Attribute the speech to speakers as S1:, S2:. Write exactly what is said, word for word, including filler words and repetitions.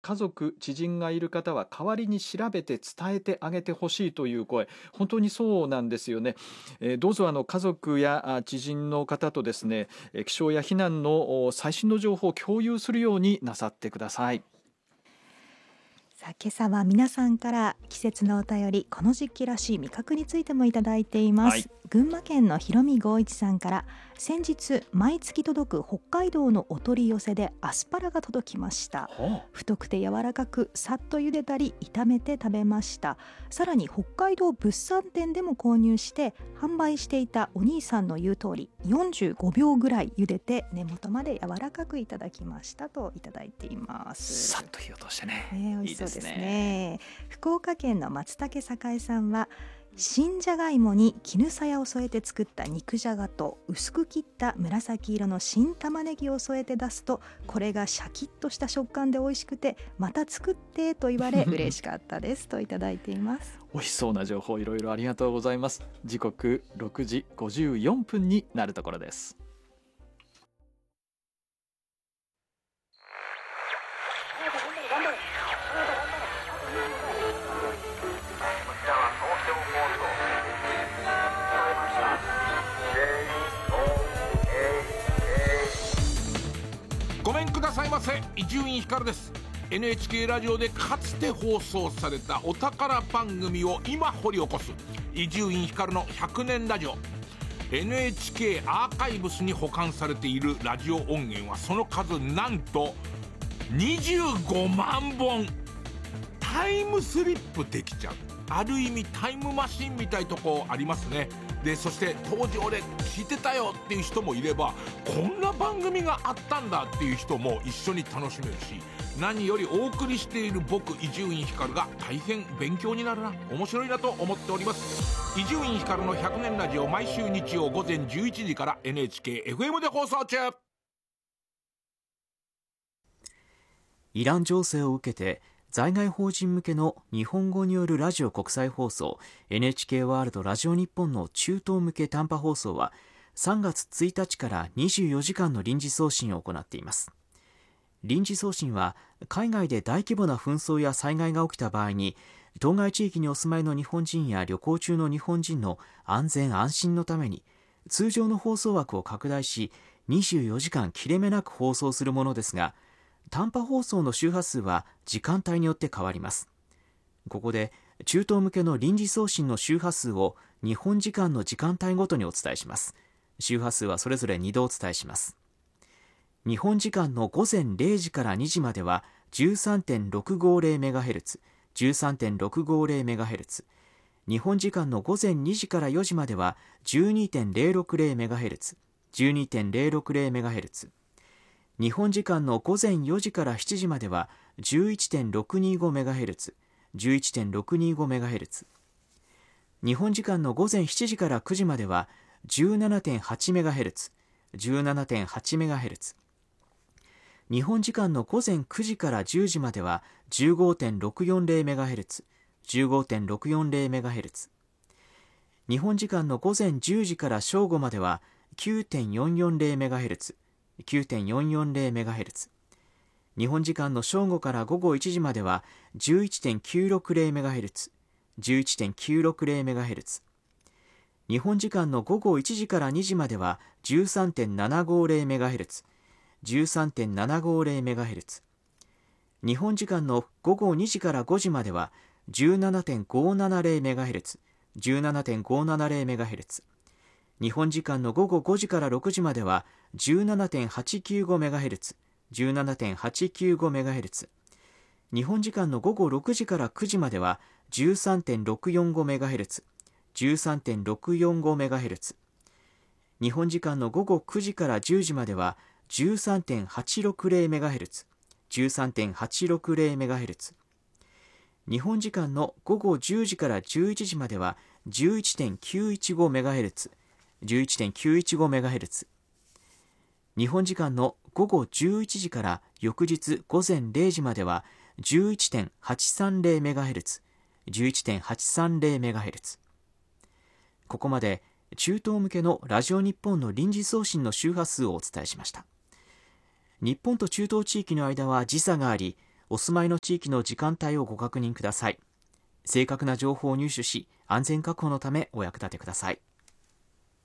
S1: 家族知人がいる方は代わりに調べて伝えてあげてほしいという声、本当にそうなんですよね。えーどうぞあの家族やあ知人の方とですね、えー気象や避難のお最新の情報を共有するようになさってください。
S2: さあ、今朝は皆さんから季節のお便り、この時期らしい味覚についてもいただいています。
S1: はい。
S2: 群馬県のひろみごういちさんから、先日毎月届く北海道のお取り寄せでアスパラが届きました。
S1: は
S2: 太くて柔らかく、さっと茹でたり炒めて食べました。さらに北海道物産展でも購入して販売していたお兄さんの言う通りよんじゅうごびょうぐらい茹でて根元まで柔らかくいただきましたといただいていま
S1: あ、
S2: す。
S1: さっと火を通してね。
S2: ね、美味しそうです
S1: いいです
S2: ね。福岡県の松竹栄さんは、新じゃがいもに絹さやを添えて作った肉じゃがと薄く切った紫色の新玉ねぎを添えて出すと、これがシャキッとした食感で美味しくて、また作ってと言われ嬉しかったですといただいています。
S1: 美味しそうな情報いろいろありがとうございます。時刻ろくじごじゅうよんぷんになるところです。
S3: ごめんくださいませ。伊集院光です。 エヌエイチケー ラジオでかつて放送されたお宝番組を今掘り起こす伊集院光のひゃくねんラジオ。 エヌエイチケー アーカイブスに保管されているラジオ音源はその数なんとにじゅうごまんぼん。タイムスリップできちゃう、ある意味タイムマシンみたいとこありますね。でそして当時俺聞いてたよっていう人もいれば、こんな番組があったんだっていう人も一緒に楽しめるし、何よりお送りしている僕伊集院光が大変勉強になるな、面白いなと思っております。伊集院光のひゃくねんラジオ、毎週日曜午前じゅういちじから エヌエイチケーエフエム で放送中。
S4: イラン情勢を受けて在外邦人向けの日本語によるラジオ国際放送 エヌエイチケー ワールドラジオ日本の中東向け短波放送はさんがつついたちからにじゅうよじかんの臨時送信を行っています。臨時送信は海外で大規模な紛争や災害が起きた場合に、当該地域にお住まいの日本人や旅行中の日本人の安全安心のために通常の放送枠を拡大しにじゅうよじかん切れ目なく放送するものですが、短波放送の周波数は時間帯によって変わります。ここで中東向けの臨時送信の周波数を日本時間の時間帯ごとにお伝えします。周波数はそれぞれにどお伝えします。日本時間のごぜんれいじからにじまでは じゅうさんてんろくごぜろメガヘルツ、じゅうさんてんろくごぜろメガヘルツ、日本時間のごぜんにじからよじまでは じゅうにてんぜろろくぜろメガヘルツ、じゅうにてんぜろろくぜろメガヘルツ、日本時間のごぜんよじからしちじまでは じゅういってんろくにごメガヘルツ、じゅういってんろくにごメガヘルツ、日本時間のごぜんしちじからくじまでは じゅうななてんはちメガヘルツ、じゅうななてんはちメガヘルツ、日本時間のごぜんくじからじゅうじまでは じゅうごてんろくよんぜろメガヘルツ、じゅうごてんろくよんぜろメガヘルツ、日本時間のごぜんじゅうじから正午までは きゅうてんよんよんぜろメガヘルツ、きゅうてんよんよんぜろメガヘルツ、日本時間の正午から午後いちじまでは じゅういってんきゅうろくぜろメガヘルツ、じゅういってんきゅうろくぜろメガヘルツ、日本時間の午後いちじからにじまでは じゅうさんてんななごぜろメガヘルツ、じゅうさんてんななごぜろメガヘルツ、日本時間の午後にじからごじまでは じゅうななてんごななぜろメガヘルツ、じゅうななてんごななぜろメガヘルツ、日本時間の午後ごじからろくじまでは じゅうななてんはちきゅうごメガヘルツ、じゅうななてんはちきゅうごメガヘルツ、日本時間の午後ろくじからくじまでは じゅうさんてんろくよんごメガヘルツ、じゅうさんてんろくよんごメガヘルツ、日本時間の午後くじからじゅうじまでは じゅうさんてんはちろくぜろメガヘルツ、じゅうさんてんはちろくぜろメガヘルツ、日本時間の午後じゅうじからじゅういちじまでは じゅういってんきゅういちごメガヘルツ、じゅういってんきゅういちごメガヘルツ、日本時間の午後じゅういちじから翌日午前れいじまでは じゅういってんはちさんぜろメガヘルツ、じゅういってんはちさんぜろメガヘルツ。ここまで中東向けのラジオ日本の臨時送信の周波数をお伝えしました。日本と中東地域の間は時差があり、 お住まいの地域の時間帯をご確認ください。正確な情報を入手し、安全確保のためお役立てください。